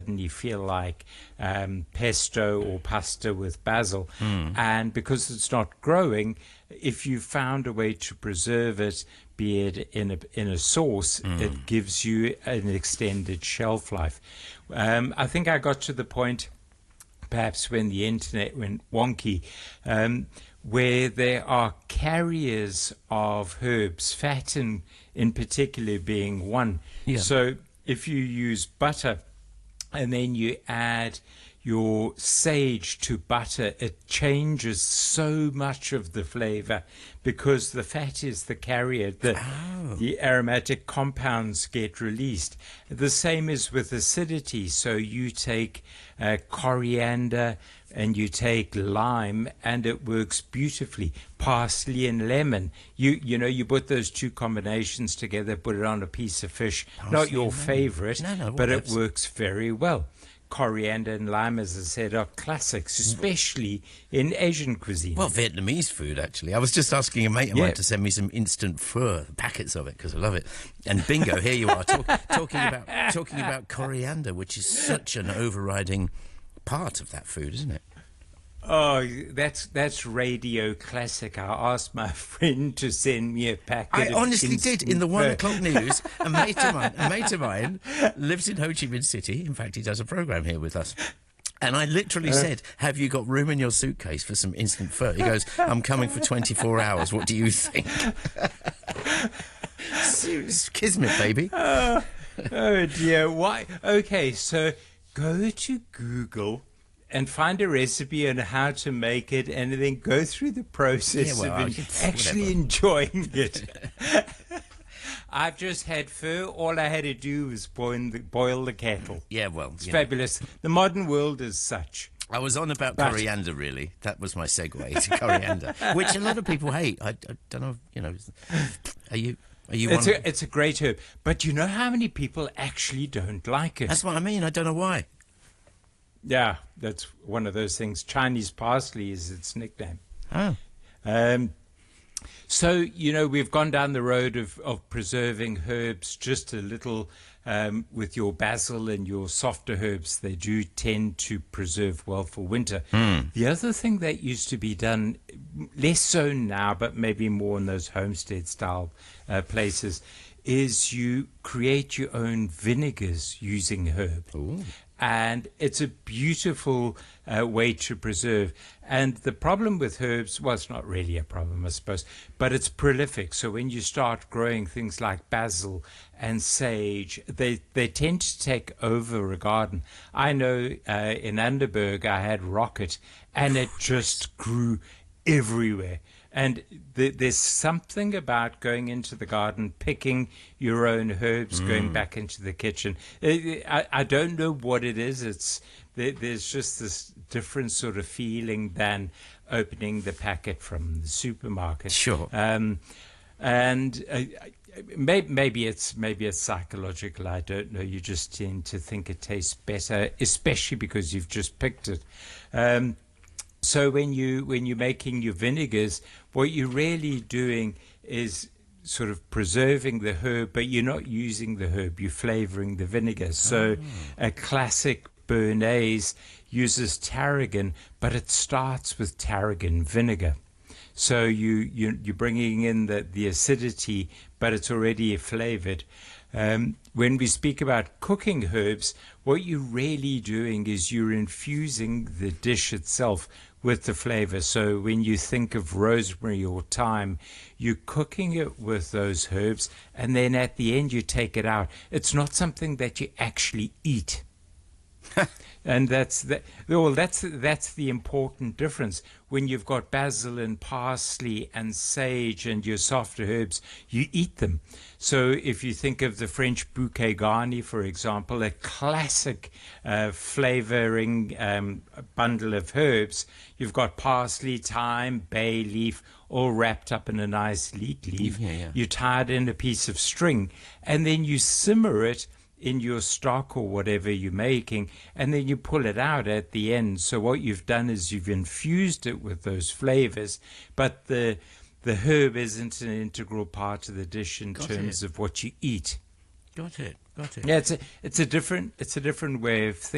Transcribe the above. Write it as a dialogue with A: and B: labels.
A: suddenly feel like pesto or pasta with basil. And because it's not growing, if you found a way to preserve it, be it in a sauce, it gives you an extended shelf life. I think I got to the point, perhaps when the internet went wonky, where there are carriers of herbs, fat in particular being one.
B: Yeah.
A: So if you use butter and then you add your sage to butter, it changes so much of the flavor because the fat is the carrier. The aromatic compounds get released. The same is with acidity. So you take coriander and you take lime, and it works beautifully. Parsley and lemon. You put those two combinations together, put it on a piece of fish. Not your favorite, but it works very well. Coriander and lime, as I said, are classics, especially in Asian cuisine.
B: Well, Vietnamese food, actually. I was just asking a mate of mine to send me some instant pho, packets of it, because I love it. And bingo, here you are, talking about coriander, which is such an overriding part of that food, isn't it?
A: Oh, that's radio classic. I asked my friend to send me a packet.
B: I honestly did. In the 1 o'clock news, a mate of mine lives in Ho Chi Minh City. In fact, he does a program here with us. And I literally said, have you got room in your suitcase for some instant pho? He goes, I'm coming for 24 hours. What do you think? Serious kismet, baby.
A: Oh dear. Why? Okay, so go to Google and find a recipe on how to make it, and then go through the process of actually enjoying it. I've just had pho. All I had to do was boil the kettle.
B: Yeah, well,
A: it's fabulous. The modern world is such.
B: I was on about coriander, really. That was my segue to coriander, which a lot of people hate. I don't know, are you
A: It's a great herb. But you know how many people actually don't like it?
B: That's what I mean. I don't know why.
A: Yeah, that's one of those things. Chinese parsley is its nickname.
B: Oh.
A: So, we've gone down the road of preserving herbs just a little with your basil and your softer herbs. They do tend to preserve well for winter. The other thing that used to be done, less so now, but maybe more in those homestead-style places, is you create your own vinegars using herb.
B: Ooh.
A: And it's a beautiful way to preserve. And the problem with herbs, well, it's not really a problem, I suppose, but it's prolific. So when you start growing things like basil and sage, they tend to take over a garden. I know in Underberg I had rocket, and it just grew everywhere. And there's something about going into the garden, picking your own herbs, going back into the kitchen. I don't know what it is. There's just this different sort of feeling than opening the packet from the supermarket.
B: Sure.
A: And maybe it's psychological. I don't know. You just tend to think it tastes better, especially because you've just picked it. So when you're making your vinegars, what you're really doing is sort of preserving the herb, but you're not using the herb, you're flavoring the vinegar. So a classic Béarnaise uses tarragon, but it starts with tarragon vinegar. So you're bringing in the acidity, but it's already flavored. When we speak about cooking herbs, what you're really doing is you're infusing the dish itself with the flavor. So when you think of rosemary or thyme, you're cooking it with those herbs, and then at the end you take it out. It's not something that you actually eat. And that's the important difference. When you've got basil and parsley and sage and your softer herbs, you eat them. So if you think of the French bouquet garni, for example, a classic flavoring bundle of herbs, you've got parsley, thyme, bay leaf, all wrapped up in a nice leek leaf. You tie it in a piece of string, and then you simmer it in your stock or whatever you're making, and then you pull it out at the end. So what you've done is you've infused it with those flavors, but the herb isn't an integral part of the dish in terms of what you eat.
B: Got it.
A: Yeah, it's a different way of thinking.